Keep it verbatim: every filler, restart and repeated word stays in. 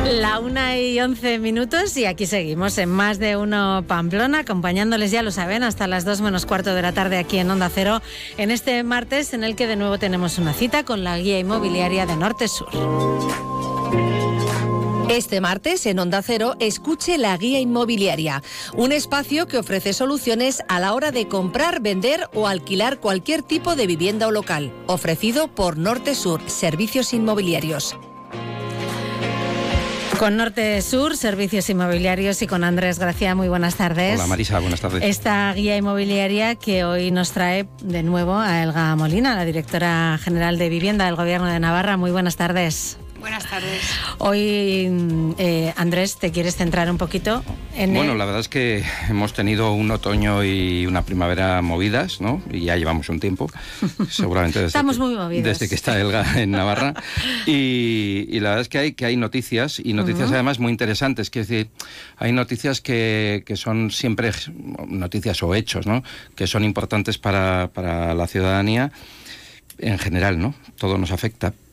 La una y once minutos y aquí seguimos en Más de Uno Pamplona, acompañándoles, ya lo saben, hasta las dos menos cuarto de la tarde aquí en Onda Cero, en este martes en el que de nuevo tenemos una cita con la guía inmobiliaria de Norte Sur. Este martes en Onda Cero, escuche la guía inmobiliaria, un espacio que ofrece soluciones a la hora de comprar, vender o alquilar cualquier tipo de vivienda o local, ofrecido por Norte Sur, Servicios Inmobiliarios. Con Norte Sur, Servicios Inmobiliarios, y con Andrés Gracia. Muy buenas tardes. Hola Marisa, buenas tardes. Esta guía inmobiliaria que hoy nos trae de nuevo a Elga Molina, la directora general de Vivienda del Gobierno de Navarra. Muy buenas tardes. Buenas tardes. Hoy, eh, Andrés, ¿te quieres centrar un poquito en Bueno, el... la verdad es que hemos tenido un otoño y una primavera movidas, ¿no? Y ya llevamos un tiempo, seguramente desde, Estamos que, muy movidos. desde que está Elga en Navarra. Y, y la verdad es que hay, que hay noticias, y noticias uh-huh. además muy interesantes. Que es decir, hay noticias que, que son siempre noticias o hechos, ¿no? Que son importantes para, para la ciudadanía en general, ¿no? Todo nos afecta,